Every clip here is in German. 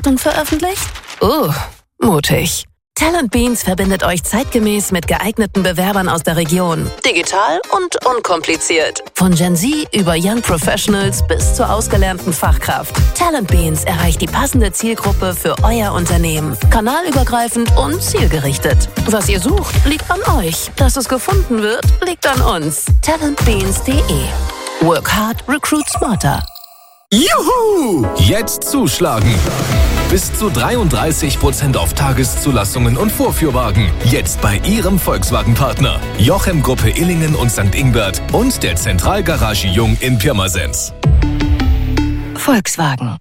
veröffentlicht? Mutig. Talent Beans verbindet euch zeitgemäß mit geeigneten Bewerbern aus der Region. Digital und unkompliziert. Von Gen Z über Young Professionals bis zur ausgelernten Fachkraft. Talent Beans erreicht die passende Zielgruppe für euer Unternehmen. Kanalübergreifend und zielgerichtet. Was ihr sucht, liegt an euch. Dass es gefunden wird, liegt an uns. Talentbeans.de. Work hard, recruit smarter. Juhu! Jetzt zuschlagen! Bis zu 33% auf Tageszulassungen und Vorführwagen. Jetzt bei Ihrem Volkswagen-Partner. Jochem Gruppe Illingen und St. Ingbert und der Zentralgarage Jung in Pirmasens. Volkswagen.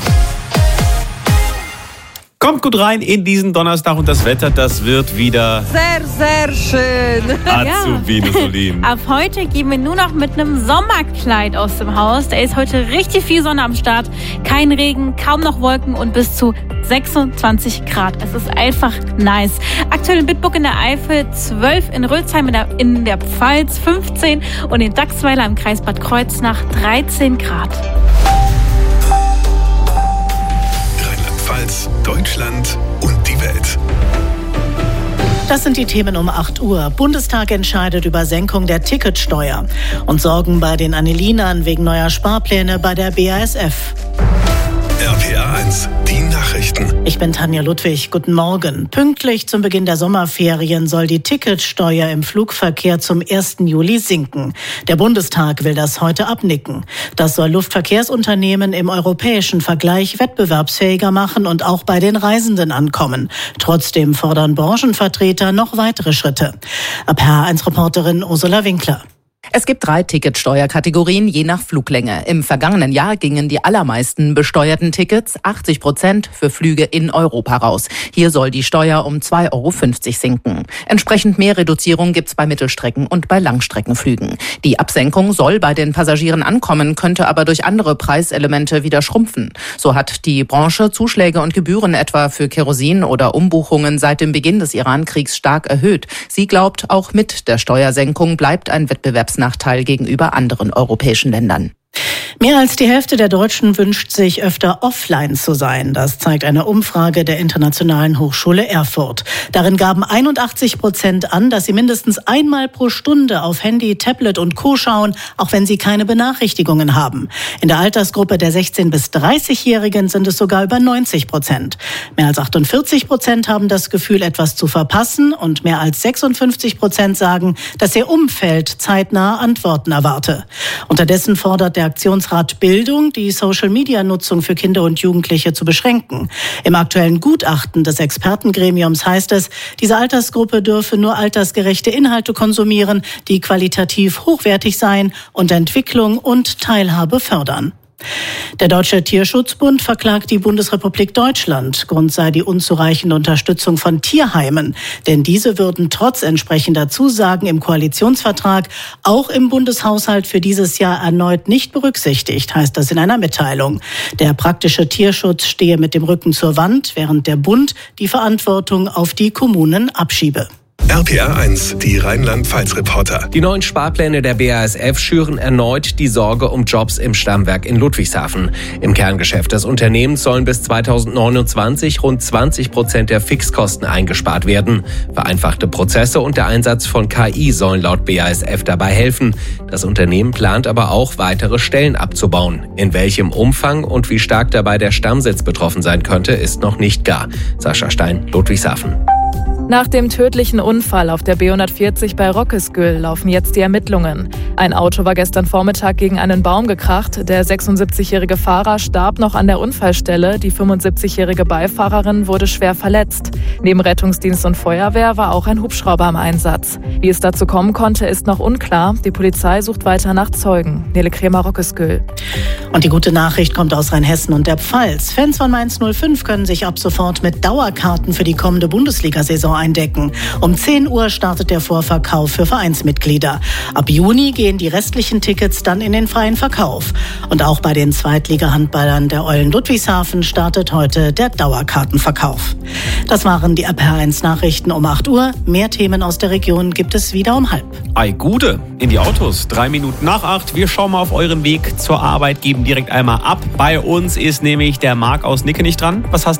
Kommt gut rein in diesen Donnerstag und das Wetter, das wird wieder sehr, sehr schön. Azubine Solin. Ab heute gehen wir nur noch mit einem Sommerkleid aus dem Haus. Da ist heute richtig viel Sonne am Start. Kein Regen, kaum noch Wolken und bis zu 26 Grad. Es ist einfach nice. Aktuell in Bitburg in der Eifel 12, in Rölsheim in der Pfalz 15 und in Dachsweiler im Kreis Bad Kreuznach 13 Grad. Deutschland und die Welt. Das sind die Themen um 8 Uhr. Bundestag entscheidet über Senkung der Ticketsteuer und Sorgen bei den Annelinern wegen neuer Sparpläne bei der BASF. RPA 1, die Nachrichten. Ich bin Tanja Ludwig. Guten Morgen. Pünktlich zum Beginn der Sommerferien soll die Ticketsteuer im Flugverkehr zum 1. Juli sinken. Der Bundestag will das heute abnicken. Das soll Luftverkehrsunternehmen im europäischen Vergleich wettbewerbsfähiger machen und auch bei den Reisenden ankommen. Trotzdem fordern Branchenvertreter noch weitere Schritte. RPA1-Reporterin Ursula Winkler. Es gibt 3 Ticketsteuerkategorien je nach Fluglänge. Im vergangenen Jahr gingen die allermeisten besteuerten Tickets, 80%, für Flüge in Europa raus. Hier soll die Steuer um 2,50 € sinken. Entsprechend mehr Reduzierung gibt's bei Mittelstrecken- und bei Langstreckenflügen. Die Absenkung soll bei den Passagieren ankommen, könnte aber durch andere Preiselemente wieder schrumpfen. So hat die Branche Zuschläge und Gebühren etwa für Kerosin oder Umbuchungen seit dem Beginn des Iran-Kriegs stark erhöht. Sie glaubt, auch mit der Steuersenkung bleibt ein Wettbewerbsnachteil gegenüber anderen europäischen Ländern. Mehr als die Hälfte der Deutschen wünscht sich, öfter offline zu sein. Das zeigt eine Umfrage der Internationalen Hochschule Erfurt. Darin gaben 81% an, dass sie mindestens einmal pro Stunde auf Handy, Tablet und Co. schauen, auch wenn sie keine Benachrichtigungen haben. In der Altersgruppe der 16- bis 30-Jährigen sind es sogar über 90%. Mehr als 48% haben das Gefühl, etwas zu verpassen und mehr als 56% sagen, dass ihr Umfeld zeitnah Antworten erwarte. Unterdessen fordert der Aktionsrat Bildung, die Social-Media-Nutzung für Kinder und Jugendliche zu beschränken. Im aktuellen Gutachten des Expertengremiums heißt es, diese Altersgruppe dürfe nur altersgerechte Inhalte konsumieren, die qualitativ hochwertig seien und Entwicklung und Teilhabe fördern. Der Deutsche Tierschutzbund verklagt die Bundesrepublik Deutschland. Grund sei die unzureichende Unterstützung von Tierheimen. Denn diese würden trotz entsprechender Zusagen im Koalitionsvertrag auch im Bundeshaushalt für dieses Jahr erneut nicht berücksichtigt, heißt das in einer Mitteilung. Der praktische Tierschutz stehe mit dem Rücken zur Wand, während der Bund die Verantwortung auf die Kommunen abschiebe. RPA 1, die Rheinland-Pfalz-Reporter. Die neuen Sparpläne der BASF schüren erneut die Sorge um Jobs im Stammwerk in Ludwigshafen. Im Kerngeschäft des Unternehmens sollen bis 2029 rund 20% der Fixkosten eingespart werden. Vereinfachte Prozesse und der Einsatz von KI sollen laut BASF dabei helfen. Das Unternehmen plant aber auch, weitere Stellen abzubauen. In welchem Umfang und wie stark dabei der Stammsitz betroffen sein könnte, ist noch nicht klar. Sascha Stein, Ludwigshafen. Nach dem tödlichen Unfall auf der B140 bei Rockesgüll laufen jetzt die Ermittlungen. Ein Auto war gestern Vormittag gegen einen Baum gekracht. Der 76-jährige Fahrer starb noch an der Unfallstelle. Die 75-jährige Beifahrerin wurde schwer verletzt. Neben Rettungsdienst und Feuerwehr war auch ein Hubschrauber im Einsatz. Wie es dazu kommen konnte, ist noch unklar. Die Polizei sucht weiter nach Zeugen. Nele Kremer, Rockesgüll. Und die gute Nachricht kommt aus Rheinhessen und der Pfalz. Fans von Mainz 05 können sich ab sofort mit Dauerkarten für die kommende Bundesliga-Saison eindecken. Um 10 Uhr startet der Vorverkauf für Vereinsmitglieder. Ab Juni gehen die restlichen Tickets dann in den freien Verkauf. Und auch bei den Zweitliga-Handballern der Eulen Ludwigshafen startet heute der Dauerkartenverkauf. Das waren waren die RPR1 Nachrichten um 8 Uhr. Mehr Themen aus der Region gibt es wieder um 7:30. Ei Gude, in die Autos, 3 Minuten nach 8. Wir schauen mal auf euren Weg zur Arbeit, geben direkt einmal ab. Bei uns ist nämlich der Marc aus Nickenich dran. Was hast